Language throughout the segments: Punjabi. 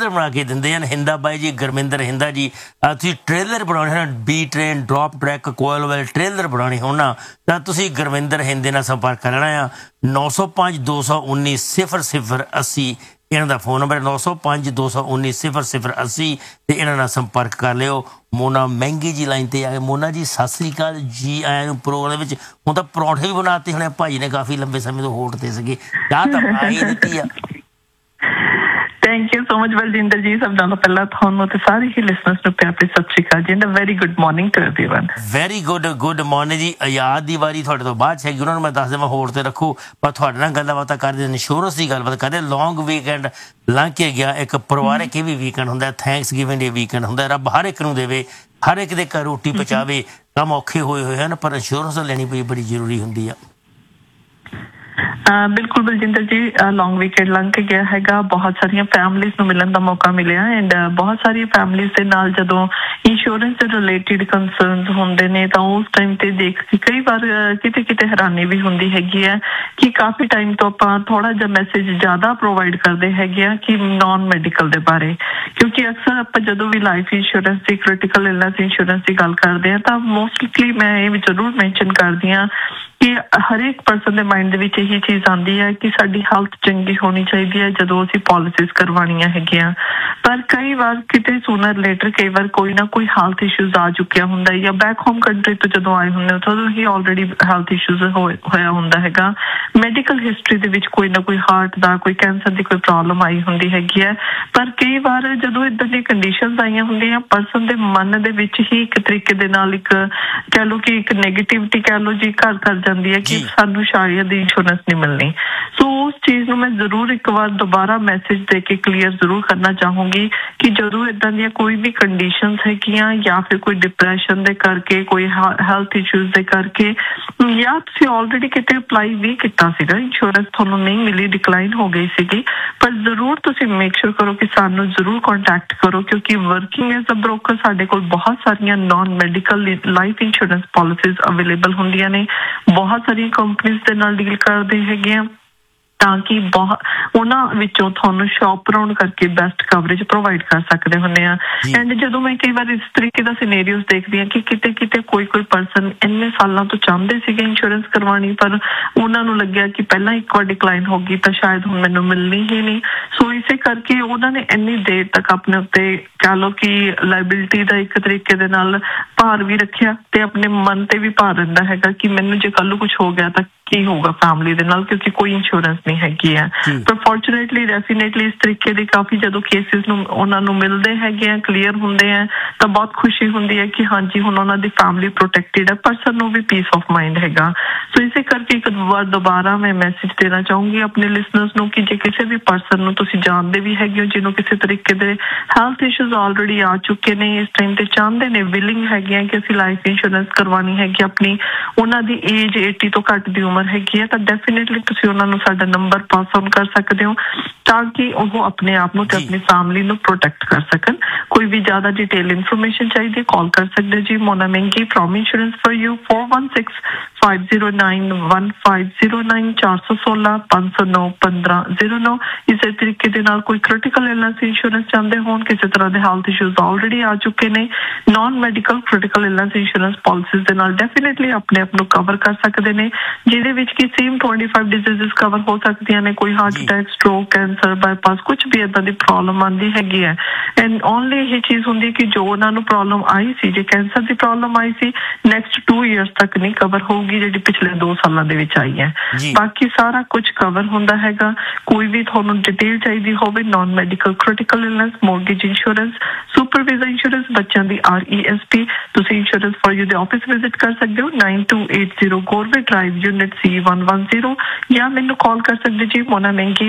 ट्रेलर बना के दिंदे हैं। हिंदा बाई जी, गुरमिंदर हिंदा जी, तुसीं ट्रेलर बनाने हैं, बी ट्रेन, ड्रॉप ट्रैक, कोयल वाले ट्रेलर बनाने होना तो तुसीं गुरमिंदर हिंदे नाल संपर्क करना है। 905 219 00 80 इन्हां दा फोन नंबर 905 219 00 80 ते इन्हां नाल संपर्क कर लिओ। मोना महंगी जी लाइन ते आ गए। मोना जी सत श्री अकाल जी, आया नूं प्रोग्राम विच हुण तां परौंठे भी बनाते होणे। भाई ने काफ़ी लंबे समय तो होड़ ते सीगे, चाह तां बना ही दित्ती आ। Thank you so much Baljinder जी। सब नालों पहला ਤੁਹਾਨੂੰ ਤੇ ਸਾਰੇ ਹੀ ਲਿਸਨਰਸ ਨੂੰ ਪਿਆਰ ਭਰੀ ਸਤਿ ਸ਼੍ਰੀ ਅਕਾਲ ਜੀ and very good morning to everyone. Very good morning ਜੀ। ਆਜ਼ਾਦ ਦੀ ਵਾਰੀ ਤੁਹਾਡੇ ਤੋਂ ਬਾਅਦ ਹੈਗੀ, ਉਹਨਾਂ ਨੂੰ ਮੈਂ ਦੱਸ ਦੇਵਾਂ ਹੋੜ ਤੇ ਰੱਖੋ, ਪਰ ਤੁਹਾਡੇ ਨਾਲ ਗੱਲਾਂ ਬਾਤਾਂ ਕਰਦੇ, ਇੰਸ਼ੋਰੈਂਸ ਦੀ ਗੱਲਬਾਤ ਕਰਦੇ। ਲੌਂਗ ਵੀਕਐਂਡ ਲੰਘ ਕੇ ਗਿਆ, ਇੱਕ ਪਰਿਵਾਰਕ ਇਹ ਵੀ ਵੀਕਐਂਡ ਹੁੰਦਾ, ਥੈਂਕਸ ਗਿਵਿੰਗ ਡੇ ਵੀਕਐਂਡ ਹੁੰਦਾ। ਰੱਬ ਹਰ ਇੱਕ ਨੂੰ ਦੇਵੇ, ਹਰ ਇੱਕ ਦੇ ਘਰ ਰੋਟੀ ਪਹੁੰਚਾਵੇ। ਕੰਮ ਔਖੇ ਹੋਏ ਹਨ ਪਰ ਇੰਸ਼ੋਰੈਂਸ ਲੈਣੀ ਪਈ ਬੜੀ ਜ਼ਰੂਰੀ ਹੁੰਦੀ ਆ। बिल्कुल बलजिंदर जी, लॉन्ग वीकेंड लंघ के गया हैगा, बहुत सारिया फैमिलीज ਨੂੰ ਮਿਲਣ ਦਾ ਮੌਕਾ ਮਿਲਿਆ ਐਂਡ ਬਹੁਤ ਸਾਰੀ ਫੈਮਲੀਜ਼ ਦੇ ਨਾਲ ਜਦੋਂ ਇੰਸ਼ੋਰੈਂਸ ਦੇ ਰਿਲੇਟਡ ਕੰਸਰਨਸ ਹੁੰਦੇ ਨੇ ਤਾਂ ਉਸ ਟਾਈਮ ਤੇ ਦੇਖ ਕੇ ਕਈ ਵਾਰ ਕਿਤੇ ਕਿਤੇ ਹੈਰਾਨੀ ਵੀ ਹੁੰਦੀ ਹੈਗੀ ਹੈ ਕਿ ਕਾਫੀ ਟਾਈਮ ਤੋਂ ਆਪਾਂ ਥੋੜਾ ਜਿਹਾ ਮੈਸੇਜ ਜ਼ਿਆਦਾ ਪ੍ਰੋਵਾਈਡ ਕਰਦੇ ਹੈਗੇ ਆ ਕਿ ਨਾਨ ਮੈਡੀਕਲ ਦੇ ਬਾਰੇ, ਕਿਉਂਕਿ ਅਕਸਰ ਆਪਾਂ ਜਦੋਂ ਵੀ ਲਾਈਫ ਇੰਸ਼ੋਰੈਂਸ ਦੀ, ਕ੍ਰਿਟੀਕਲ ਇਲਨੈਸ ਇੰਸ਼ੋਰੈਂਸ ਦੀ ਗੱਲ ਕਰਦੇ ਆ ਤਾਂ ਮੋਸਟਲੀ ਮੈਂ ਇਹ ਵੀ ਜ਼ਰੂਰ ਮੈਂਸ਼ਨ ਕਰਦੀ ਹਾਂ ਕਿ ਹਰੇਕ ਪਰਸਨ ਦੇ ਮਾਈਂਡ ਦੇ ਵਿੱਚ ਇਹੀ ਚੀਜ਼ ਆਉਂਦੀ ਹੈ ਕਿ ਸਾਡੀ ਹੈਲਥ ਚੰਗੀ ਹੋਣੀ ਚਾਹੀਦੀ ਹੈ ਜਦੋਂ ਅਸੀਂ ਪਾਲਿਸੀਜ਼ ਕਰਵਾਉਣੀਆਂ ਹੈਗੀਆਂ। ਪਰ ਕਈ ਵਾਰ ਕਿਤੇ ਸੂਨਰ ਲੇਟਰ ਕਈ ਵਾਰ ਕੋਈ ਨਾ ਕੋਈ ਹੈਲਥ ਇਸ਼ੂਜ਼ ਆ ਚੁੱਕਿਆ ਹੁੰਦਾ ਜਾਂ ਬੈਕ ਹੋਮ ਕੰਟਰੀ ਤੋਂ ਜਦੋਂ ਆਏ ਹੁੰਦੇ ਉਦੋਂ ਹੀ ਆਲਰੇਡੀ ਹੈਲਥ ਇਸ਼ੂਜ਼ ਹੋਇਆ ਹੁੰਦਾ ਹੈਗਾ। ਮੈਡੀਕਲ ਹਿਸਟਰੀ ਦੇ ਵਿੱਚ ਕੋਈ ਨਾ ਕੋਈ ਹਾਰਟ ਦਾ, ਕੋਈ ਕੈਂਸਰ ਦੀ ਕੋਈ ਪ੍ਰੋਬਲਮ ਆਈ ਹੁੰਦੀ ਹੈਗੀ ਹੈ। ਪਰ ਕਈ ਵਾਰ ਜਦੋਂ ਇੱਦਾਂ ਦੀਆਂ ਕੰਡੀਸ਼ਨਸ ਆਈਆਂ ਹੁੰਦੀਆਂ ਪਰਸਨ ਦੇ ਮਨ ਦੇ ਵਿੱਚ ਹੀ ਇੱਕ ਤਰੀਕੇ ਦੇ ਨਾਲ ਇੱਕ ਕਹਿ ਲਓ ਕਿ ਇੱਕ ਨੈਗੇਟਿਵਿਟੀ ਕਹਿ ਲਓ ਜੀ ਘਰ ਕਰ ਜਾਂਦੀ ਹੈ ਕਿ ਸਾਨੂੰ ਸ਼ਾਇਦ ਇੰਸ਼ੋਰੈਂਸ ਨਹੀਂ ਮਿਲਣੀ। ਸੋ ਉਸ ਚੀਜ਼ ਨੂੰ ਮੈਂ ਜ਼ਰੂਰ ਇੱਕ ਵਾਰ ਦੁਬਾਰਾ ਮੈਸੇਜ ਦੇ ਕੇ ਕਲੀਅਰ ਜ਼ਰੂਰ ਕਰਨਾ ਚਾਹੂੰਗੀ ਕਿ ਜਦੋਂ ਇੱਦਾਂ ਦੀਆਂ ਕੋਈ ਵੀ ਕੰਡੀਸ਼ਨਸ ਹੈਗੀਆਂ ਜਾਂ ਫਿਰ ਕੋਈ ਡਿਪਰੈਸ਼ਨ ਦੇ ਕਰਕੇ, ਕੋਈ ਹੈਲਥ ਇਸ਼ੂਜ਼ ਦੇ ਕਰਕੇ ਜਾਂ ਤੁਸੀਂ ਆਲਰੇਡੀ ਕਿਤੇ ਅਪਲਾਈ ਵੀ ਕੀਤਾ ਸੀਗਾ, ਇੰਸ਼ੋਰੈਂਸ ਤੁਹਾਨੂੰ ਨਹੀਂ ਮਿਲੀ, ਡਿਕਲਾਈਨ ਹੋ ਗਈ ਸੀਗੀ, ਪਰ ਜ਼ਰੂਰ ਤੁਸੀਂ ਮੇਕ ਸ਼ੋਰ ਕਰੋ ਕਿ ਸਾਨੂੰ ਜ਼ਰੂਰ ਕੰਟੈਕਟ ਕਰੋ ਕਿਉਂਕਿ ਵਰਕਿੰਗ ਐਜ਼ ਅ ਬ੍ਰੋਕਰ ਸਾਡੇ ਕੋਲ ਬਹੁਤ ਸਾਰੀਆਂ non medical life insurance policies available ਹੁੰਦੀਆਂ ਨੇ। ਬਹੁਤ ਸਾਰੀਆਂ ਕੰਪਨੀਜ਼ ਦੇ ਨਾਲ ਡੀਲ ਕਰਦੇ ਹੈਗੇ ਆ ਤਾਂ ਕਿ ਉਹਨਾਂ ਵਿੱਚੋਂ ਤੁਹਾਨੂੰ ਸ਼ੌਪ ਅਰਾਊਂਡ ਕਰਕੇ ਬੈਸਟ ਕਵਰੇਜ ਪ੍ਰੋਵਾਈਡ ਕਰ ਸਕਦੇ ਹੁੰਦੇ ਆ। ਐਂਡ ਜਦੋਂ ਮੈਂ ਕਈ ਵਾਰ ਇਸ ਤਰੀਕੇ ਦਾ ਸਿਨੇਰੀਓਜ਼ ਦੇਖਦੀ ਹਾਂ ਕਿ ਕਿਤੇ ਕਿਤੇ ਕੋਈ ਪਰਸਨ ਇੰਨੇ ਸਾਲਾਂ ਤੋਂ ਚਾਹੁੰਦੇ ਸੀਗੇ ਇੰਸ਼ੋਰੈਂਸ ਕਰਵਾਉਣੀ ਪਰ ਉਹਨਾਂ ਨੂੰ ਲੱਗਿਆ ਕਿ ਪਹਿਲਾਂ ਇੱਕ ਵਾਰ ਡਿਕਲਾਈਨ ਹੋ ਗਈ ਤਾਂ ਸ਼ਾਇਦ ਹੁਣ ਮੈਨੂੰ ਮਿਲਣੀ ਹੀ ਨਹੀਂ। ਸੋ ਇਸੇ ਕਰਕੇ ਉਹਨਾਂ ਨੇ ਇੰਨੀ ਦੇਰ ਤੱਕ ਆਪਣੇ ਉੱਤੇ ਕਹਿ ਲਓ ਕਿ ਲਾਇਬਿਲਿਟੀ ਦਾ ਇੱਕ ਤਰੀਕੇ ਦੇ ਨਾਲ ਭਾਰ ਵੀ ਰੱਖਿਆ ਤੇ ਆਪਣੇ ਮਨ ਤੇ ਵੀ ਭਾਰ ਰਹਿੰਦਾ ਹੈਗਾ ਕਿ ਮੈਨੂੰ ਜੇ ਕੱਲ ਨੂੰ ਕੁਛ ਹੋ ਗਿਆ ਤਾਂ ਕੀ ਹੋਊਗਾ ਫੈਮਿਲੀ ਦੇ ਨਾਲ ਕਿਉਂਕਿ ਕੋਈ ਇੰਸ਼ੋਰੈਂਸ ਨਹੀਂ ਹੈਗੀ ਆ। ਪਰ ਫੋਰਚੂਨੇਟਲੀ ਡੈਫੀਨੇਟਲੀ ਇਸ ਤਰੀਕੇ ਦੇ ਕਾਫੀ ਜਦੋਂ ਕੇਸਿਸ ਨੂੰ ਉਹਨਾਂ ਨੂੰ ਮਿਲਦੇ ਹੈਗੇ ਆ, ਕਲੀਅਰ ਹੁੰਦੇ ਆ ਤਾਂ ਬਹੁਤ ਖੁਸ਼ੀ ਹੁੰਦੀ ਹੈ ਕਿ ਹਾਂਜੀ ਹੁਣ ਉਹਨਾਂ ਦੀ ਫੈਮਿਲੀ ਪ੍ਰੋਟੈਕਟਿਡ ਹੈ, ਪਰਸਨ ਨੂੰ ਵੀ ਪੀਸ ਆਫ ਮਾਈਂਡ ਹੈਗਾ। ਸੋ ਇਸੇ ਕਰਕੇ ਇੱਕ ਵਾਰ ਦੁਬਾਰਾ ਮੈਂ ਮੈਸੇਜ ਦੇਣਾ ਚਾਹੂੰਗੀ ਆਪਣੇ ਲਿਸਨਰਸ ਨੂੰ ਕਿ ਜੇ ਕਿਸੇ ਵੀ ਪਰਸਨ ਨੂੰ ਤੁਸੀਂ ਜਾਣਦੇ ਵੀ ਹੈਗੇ ਹੋ ਜਿਹਨੂੰ ਕਿਸੇ ਤਰੀਕੇ ਦੇ ਹੈਲਥ ਇਸ਼ੂਜ਼ ਆਲਰੇਡੀ ਆ ਚੁੱਕੇ ਨੇ, ਇਸ ਟਾਈਮ ਤੇ ਚਾਹੁੰਦੇ ਨੇ, ਵਿਲਿੰਗ ਹੈਗੇ ਆ ਕਿ ਅਸੀਂ ਲਾਈਫ ਇੰਸ਼ੋਰੈਂਸ ਕਰਵਾਉਣੀ ਹੈਗੀ ਆਪਣੀ, ਉਹਨਾਂ ਦੀ ਏਜ 80 ਤੋਂ ਘੱਟ ਦੀ ਉਮਰ ਹੈਗੀ ਹੈ ਤਾਂ ਡੈਫੀਨੇਟਲੀ ਤੁਸੀਂ ਉਹਨਾਂ ਨੂੰ ਸਾਡਾ ਨੰਬਰ ਪਾਸ ਆਨ ਕਰ ਸਕਦੇ ਹੋ ਤਾਂ ਕਿ ਉਹ ਆਪਣੇ ਆਪ ਨੂੰ ਤੇ ਆਪਣੀ ਫੈਮਿਲੀ ਨੂੰ ਪ੍ਰੋਟੈਕਟ ਕਰ ਸਕਣ। ਕੋਈ ਵੀ ਜ਼ਿਆਦਾ ਡਿਟੇਲ ਇਨਫੋਰਮੇਸ਼ਨ ਚਾਹੀਦੀ ਕਾਲ ਕਰ ਸਕਦੇ ਜੀ। ਮੋਨਾ ਮਹਿੰਗੀ ਫਰੋਮ ਇੰਸ਼ੋਰੈਂਸ ਫॉर यू 4165091509 416 509 1509। ਇਸੇ ਤਰੀਕੇ ਦੇ ਨਾਲ ਕੋਈ ਕ੍ਰਿਟੀਕਲ ਇਲਨੈਸ ਇੰਸ਼ੋਰੈਂਸ ਚਾਹੁੰਦੇ ਹੋਣ, ਕਿਸੇ ਤਰ੍ਹਾਂ ਦੇ ਹੈਲਥ ਇਸ਼ੂਜ਼ ਆਲਰੇਡੀ ਆ ਚੁੱਕੇ ਨੇ, non medical critical illness insurance policies ਦੇ ਨਾਲ ਡੈਫੀਨੇਟਲੀ ਆਪਣੇ ਆਪ ਨੂੰ ਕਵਰ ਕਰ ਸਕਦੇ ਨੇ ਜਿਹਦੇ ਵਿੱਚ ਕਿ ਸੇਮ 25 ਡਿਜ਼ੀਜ਼ਸ ਕਵਰ ਹੋ ਸਕਦੀਆਂ ਨੇ। ਕੋਈ heart attack, stroke, cancer, bypass ਕੁਛ ਵੀ ਏਦਾਂ ਦੀ ਪ੍ਰੋਬਲਮ ਆਉਂਦੀ ਹੈਗੀ ਹੈ ਐਂਡ ਓਨਲੀ ਇਹ ਚੀਜ਼ ਹੁੰਦੀ ਕਿ ਜੋ ਉਹਨਾਂ ਨੂੰ ਪ੍ਰੋਬਲਮ ਆਈ ਸੀ, ਜੇ ਕੈਂਸਰ ਦੀ ਪ੍ਰੋਬਲਮ ਆਈ ਸੀ ਨੈਕਸਟ 2 ਇਅਰਸ ਤੱਕ ਨਹੀਂ ਕਵਰ ਹੋਊਗੀ ਜਿਹੜੀ ਪਿਛਲੇ 2 ਸਾਲਾਂ ਦੇ ਵਿੱਚ ਆਈ ਹੈ। ਬਾਕੀ ਸਾਰਾ ਕੁਝ ਕਵਰ ਹੁੰਦਾ ਹੈਗਾ। ਕੋਈ ਵੀ ਤੁਹਾਨੂੰ ਡਿਟੇਲ ਚਾਹੀਦੀ ਹੋਵੇ non medical critical illness, mortgage insurance, super visa insurance, ਬੱਚਿਆਂ ਦੀ RESP, ਤੁਸੀਂ ਇੰਸ਼ੋਰੈਂਸ ਫॉर यू ਦੇ ਆਫਿਸ ਵਿਜ਼ਿਟ ਕਰ ਸਕਦੇ ਹੋ 9280 ਗੋਰਵੇ ਡਰਾਈਵ ਯੂਨਿਟ C110 ਜਾਂ ਮੈਨੂੰ ਕਾਲ ਕਰ ਸਕਦੇ ਜੀ ਮੋਨਾ ਮਹਿੰਗੀ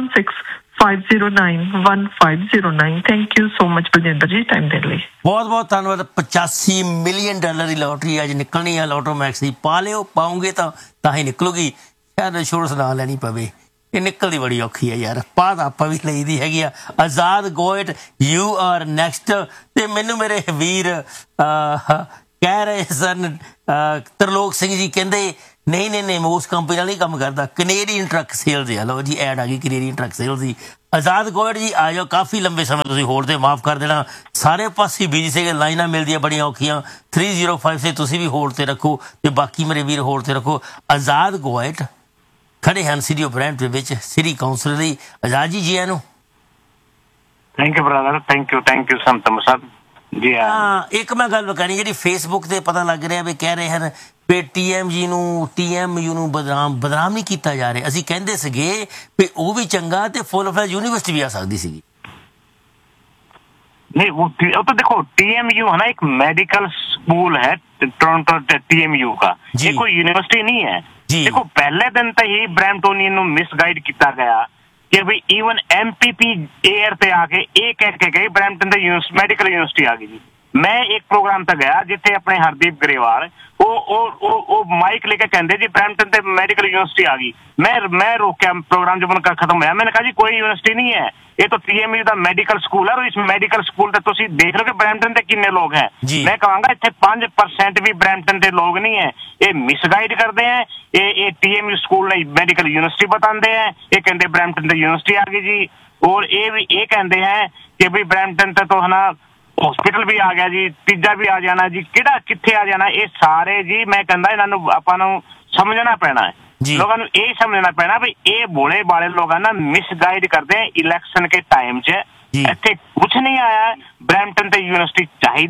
4165091509। Thank you so much Baljinder ਜੀ ਟਾਈਮ ਦੇਣ ਲਈ। ਬਹੁਤ ਬਹੁਤ ਧੰਨਵਾਦ। $85 ਮਿਲੀਅਨ ਦੀ ਲੋਟਰੀ ਅੱਜ ਨਿਕਲਣੀ ਹੈ ਲੋਟੋਮੈਕਸ ਦੀ। ਪਾ ਲਿਓ, ਪਾਉਂਗੇ ਤਾਂ ਹੀ ਨਿਕਲੂਗੀ। ਸ਼ਾਇਦ ਇੰਸ਼ੋਰੈਂਸ ਨਾ ਲੈਣੀ ਪਵੇ, ਇਹ ਨਿਕਲਦੀ ਬੜੀ ਔਖੀ ਹੈ ਯਾਰ। ਪਾ ਤਾਂ ਆਪਾਂ ਵੀ ਲਈ ਦੀ ਹੈਗੀ ਆ। ਆਜ਼ਾਦ ਗੋਇਟ ਯੂ ਆਰ ਨੈਕਸਟ। ਤੇ ਮੈਨੂੰ ਮੇਰੇ ਵੀਰ ਕਹਿ ਰਹੇ ਸਨ ਤਰਲੋਕ ਸਿੰਘ ਜੀ ਕਹਿੰਦੇ ਨਹੀਂ ਮੈਂ ਉਸ ਕੰਪਨੀ ਨਾਲ ਨਹੀਂ ਕੰਮ ਕਰਦਾ, ਕੈਨੇਡੀਅਨ ਟਰੱਕ ਸੇਲਸ ਆ। ਲਓ ਜੀ ਐਡ ਆ ਗਈ ਕੈਨੇਡੀਅਨ ਟਰੱਕ ਸੇਲਸ ਦੀ। ਆਜ਼ਾਦ ਗੋਇਟ ਜੀ ਆ ਜਾਓ। ਕਾਫੀ ਲੰਬੇ ਸਮੇਂ ਤੁਸੀਂ ਹੋਲਡ ਤੇ, ਮਾਫ ਕਰ ਦੇਣਾ, ਸਾਰੇ ਪਾਸੇ ਬਿਜੀ ਸੀਗੇ, ਲਾਈਨਾਂ ਮਿਲਦੀਆਂ ਬੜੀਆਂ ਔਖੀਆਂ। 305 ਸੇ ਤੁਸੀਂ ਵੀ ਹੋਲਡ ਤੇ ਰੱਖੋ ਤੇ ਬਾਕੀ ਮੇਰੇ ਵੀਰ ਹੋਲਡ ਤੇ ਰੱਖੋ। ਆਜ਼ਾਦ ਗੋਇਟ ਖੜੇ ਹਨ ਸਿਟੀ ਆਫ ਬਰੈਂਪਟਨ ਵਿੱਚ ਸਿਟੀ ਕਾਉਂਸਲਰ ਲਈ। ਆਜ਼ਾਦ ਜੀ ਜੀ ਆਇਆਂ ਨੂੰ। Thank you brother, thank you ਸੰਤਮ Sahib ji. ਹਾਂ, ਇੱਕ ਮੈਂ ਗੱਲ ਕਰਨੀ, ਜਿਹੜੀ ਫੇਸਬੁੱਕ ਤੇ ਪਤਾ ਲੱਗ ਰਿਹਾ ਵੀ ਕਹਿ ਰਹੇ ਹਨ ਵੀ TMU ਨੂੰ ਬਦਨਾਮ ਨਹੀਂ ਕੀਤਾ ਜਾ ਰਿਹਾ। ਅਸੀਂ ਕਹਿੰਦੇ ਸੀਗੇ ਵੀ ਉਹ ਵੀ ਚੰਗਾ ਤੇ ਫੁੱਲ ਫਲੈਜ ਯੂਨੀਵਰਸਿਟੀ ਵੀ ਆ ਸਕਦੀ ਸੀਗੀ। नहीं वो तो देखो TMU है ना, एक मेडिकल स्कूल है टोरंटो TMU का, ये कोई यूनिवर्सिटी नहीं है। देखो पहले दिन तो ही ब्रैम्पटोनियन ਨੂੰ ਮਿਸਗਾਈਡ ਕੀਤਾ ਗਿਆ ਕਿ ਵੀ ਈਵਨ MPP 에ਅਰ ਤੇ ਆ ਕੇ ਇਹ ਕਹਿ ਕੇ ਗਏ ਬਰੈਂਪਟਨ ਦੇ ਮੈਡੀਕਲ ਯੂਨੀਵਰਸਿਟੀ ਆ ਗਈ ਜੀ। मैं एक प्रोग्राम तक गया जिथे अपने हरदीप ग्रेवाल वो माइक लेके कहते जी ब्रैम्पटन ते मेडिकल यूनिवर्सिटी आ गई। मैं रोकया प्रोग्राम जब उनका खत्म होया, मैंने कहा जी कोई यूनिवर्सिटी नहीं है, ये तो TMU का मेडिकल स्कूल है। और इस मेडिकल स्कूल ते तुसी देख रहे हो कि ब्रैम्पटन ते कितने लोग हैं। मैं कहूँगा इतने 5% भी ब्रैम्पटन के लोग नहीं है, ये मिसगाइड करते हैं। ये TMU स्कूल ने मेडिकल यूनिवर्सिटी बताते हैं, ये कहते ब्रैम्पटन ते यूनिवर्सिटी आ गई जी। और ये कहते हैं कि भी ब्रैम्पटन ते तो है ना हॉस्पिटल भी आ गया जी, तीजा भी आ जाना जी, किहड़ा कित्थे आ जाना। ये सारे जी मैं कहंदा इन्हां नूं आपां नूं समझना पैना है, लोगों नूं ये समझना पैना भी ये भोले भाले लोग ना मिसगाइड करते हैं इलैक्शन के टाइम च। ਇੱਥੇ ਕੁਛ ਨਹੀਂ ਆਇਆ। ਬਰੈਂਪਟਨ ਤੇ ਯੂਨੀਵਰਸਿਟੀ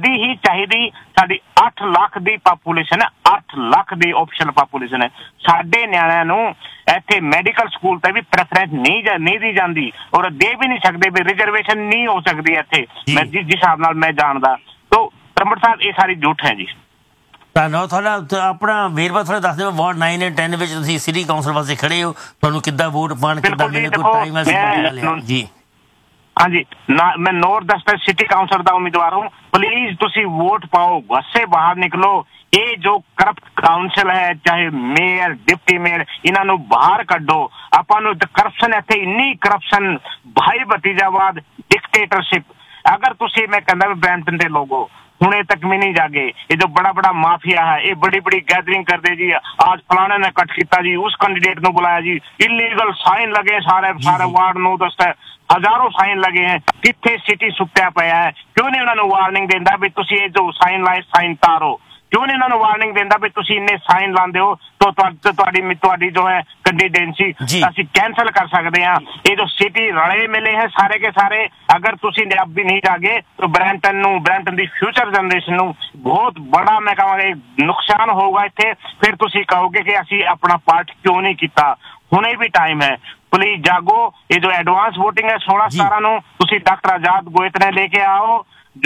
ਚਾਹੀਦੀ ਸਾਡੀ 8 ਲੱਖ ਦੀ ਪਾਪੂਲੇਸ਼ਨ ਹੈ, 8 ਲੱਖ ਦੀ ਆਫੀਸ਼ੀਅਲ ਪਾਪੂਲੇਸ਼ਨ ਹੈ। ਸਾਡੇ ਨਿਆਣਿਆਂ ਨੂੰ ਇੱਥੇ ਮੈਡੀਕਲ ਸਕੂਲ ਤੇ ਵੀ ਪ੍ਰੈਫਰੈਂਸ ਨਹੀਂ ਦੀ ਜਾਂਦੀ ਔਰ ਦੇ ਵੀ ਨਹੀਂ ਸਕਦੇ ਵੀ ਰਿਜ਼ਰਵੇਸ਼ਨ ਨਹੀਂ ਹੋ ਸਕਦੀ ਇੱਥੇ। ਮੈਂ ਜਿਸ ਹਿਸਾਬ ਨਾਲ ਮੈਂ ਜਾਣਦਾ ਤਾਂ ਤਰਮੜ ਸਾਹਿਬ ਇਹ ਸਾਰੀ ਝੂਠ ਹੈ ਜੀ। ਧੰਨਵਾਦ ਤੁਹਾਡਾ। ਆਪਣਾ ਵੇਰਵਾ ਥੋੜਾ ਦੱਸ ਦਿਓ, ਵਾਰਡ 9 ਅਤੇ 10 ਵਿੱਚ ਤੁਸੀਂ ਸਿਟੀ ਕਾਉਂਸਲ ਵਾਸਤੇ ਖੜੇ ਹੋ, ਤੁਹਾਨੂੰ ਕਿੱਦਾਂ ਵੋਟ ਪਾਉਣ, ਕਿੱਦਾਂ ਮਿਲੇ, ਕੋਈ ਟਾਈਮ ਹੈ ਜੀ? हाँ जी मैं नॉर्थ वेस्ट सिटी काउंसिल का उम्मीदवार हूँ। प्लीज तुसी वोट पाओ, घर से बाहर निकलो। ये जो करप्ट काउंसिल है, चाहे मेयर डिप्टी मेयर, इन्हों बाहर कड्डो। आपां नूं करप्शन इत्थे इन्नी करप्शन, भाई भतीजावाद, डिक्टेटरशिप। अगर तुसी मैं कहंदा भी ब्रैम्पटन दे लोगो हुणे तक भी नहीं जागे, ये जो बड़ा माफिया है ये बड़ी गैदरिंग करते जी, आज फलाने ने कट किया जी, उस कैंडिडेट को बुलाया जी, इलीगल साइन लगे सारे वार्ड नूं दसता है, हजारों साइन लगे हैं। कित्थे सिटी सुत्या पिया है, क्यों नहीं उन्होंने वार्निंग देंदा भी तुसी ये जो साइन लाए साइन तारो, क्यों नहीं उन्होंने वार्निंग देंदा भी तुसी इन्ने साइन लांदे हो तो तुहाडी जो है कैंडिडेंसी असीं कैंसल कर सकते हैं। ये जो सिटी रले मिले हैं सारे के सारे, अगर तुसी अब भी नहीं जागे तो ब्रैम्पटन दी फ्यूचर जनरेशन नूं बहुत बड़ा मैं कहांगा नुकसान होगा इत्थे। फिर तुसी कहोगे कि असीं अपना पार्ट क्यों नहीं किया। हुणे भी टाइम है, प्लीज जागो। ये जो एडवांस वोटिंग है 16-17 नूं तुसी डॉक्टर आजाद गोयत ने लेके आओ,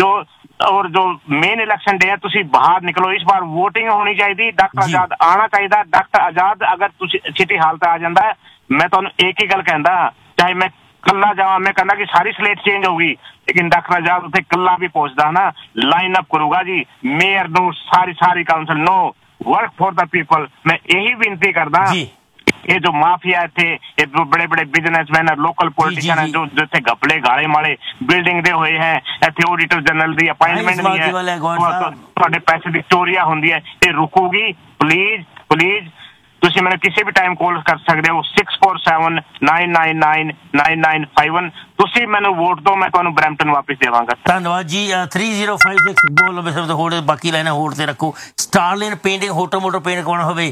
और जो मेन इलेक्शन डे है तुसी बाहर निकलो। इस बार वोटिंग होनी चाहिए, डॉक्टर आजाद आना चाहिए। डॉक्टर आजाद अगर सिटी हाल पे आ जाता है, मैं तो एक ही गल कहंदा, चाहे मैं कला जावां, मैं कहना कि सारी स्लेट चेंज होगी, लेकिन डॉक्टर आजाद उत्थे कला भी पहुंचदा ना, लाइन अप करूगा जी मेयर नूं सारी council no work for the people. मैं यही विनती करदा, ये जो माफिया थे, ये बड़े बिजनेसमैन है, लोकल पॉलिटिशियन है, जो इतने घपले गाले माले बिल्डिंग दे हुए हैं, इतने ऑडिटर जनरल की अपॉइंटमेंट नहीं है, तो पैसे की चोरियां होंगी है, ये रुकूगी। प्लीज तुसी मैंने किसी भी टाइम कॉल कर सकते हो 647-999-9951। तुसी मैंने वोट दो, मैं तुहानू ब्रैम्पटन वापस देवांगा। धन्यवाद जी। 3056 बोलो होड़ बाकी लाइना होड़ ते रखो। Starline painting hotel motor paint करवाना होवे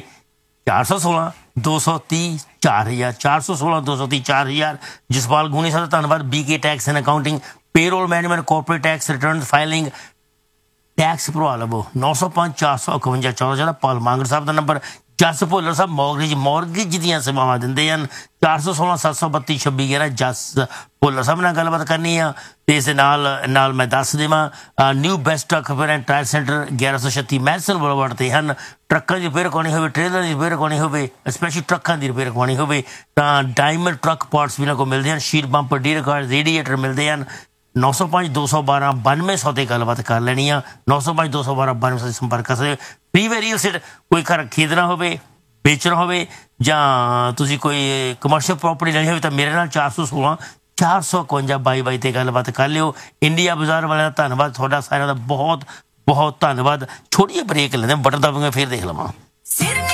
416-230 4000 416-230 4000। जसपाल गुनी साहब धन्यवाद। BK tax and accounting, payroll management, corporate tax return filing, tax भरवा लवो 905-451 14। पाल मांगर साहब का नंबर। जस भुल्लर साहब मॉर्गेज ਦੀਆਂ ਸੇਵਾਵਾਂ ਦਿੰਦੇ ਹਨ 416-732-2611। ਜਸ ਭੁੱਲਰ ਸਾਹਿਬ ਨਾਲ ਗੱਲਬਾਤ ਕਰਨੀ ਆ ਤੇ ਇਸ ਦੇ ਨਾਲ ਮੈਂ ਦੱਸ ਦੇਵਾਂ new best truck repair and tyre centre 1136 ਮੈਲਸਨ ਬੁਲਵਾਰਡ ਤੇ ਹਨ। ਟਰੱਕਾਂ ਦੀ ਰਿਪੇਅਰ ਕਰਵਾਉਣੀ ਹੋਵੇ, ਟ੍ਰੇਲਰ ਦੀ ਰਿਪੇਅਰ ਕਰਵਾਉਣੀ ਹੋਵੇ, ਸਪੈਸ਼ਲੀ ਟਰੱਕਾਂ ਦੀ ਰਿਪੇਅਰ ਕਰਵਾਉਣੀ ਹੋਵੇ ਤਾਂ ਡਾਇਮੰਡ ਟਰੱਕ ਪਾਰਟਸ ਵੀ ਇਹਨਾਂ ਕੋਲ ਮਿਲਦੇ ਹਨ। Sheet bumper, D record, radiator ਮਿਲਦੇ ਹਨ। 905-212-9200 ਤੇ ਗੱਲਬਾਤ ਕਰ ਲੈਣੀ ਆ। 905-212-9200 ਸੰਪਰਕ ਕਰ ਸਕਦੇ। ਫ੍ਰੀਵੇ ਰੀਅਲ ਸਟੇਟ, ਕੋਈ ਘਰ ਖਰੀਦਣਾ ਹੋਵੇ, ਵੇਚਣਾ ਹੋਵੇ ਜਾਂ ਤੁਸੀਂ ਕੋਈ ਕਮਰਸ਼ੀਅਲ ਪ੍ਰੋਪਰਟੀ ਲੈਣੀ ਹੋਵੇ ਤਾਂ ਮੇਰੇ ਨਾਲ 416-451-2222 ਤੇ ਗੱਲਬਾਤ ਕਰ ਲਿਓ। ਇੰਡੀਆ ਬਾਜ਼ਾਰ ਵਾਲਿਆਂ ਦਾ ਧੰਨਵਾਦ, ਤੁਹਾਡਾ ਸਾਰਿਆਂ ਦਾ ਬਹੁਤ ਧੰਨਵਾਦ। ਛੋਟੀ ਜਿਹੀ ਬ੍ਰੇਕ ਲੈਂਦੇ, ਬਟਨ ਦਬਾਂਗੇ ਫਿਰ ਦੇਖ ਲਵਾਂ।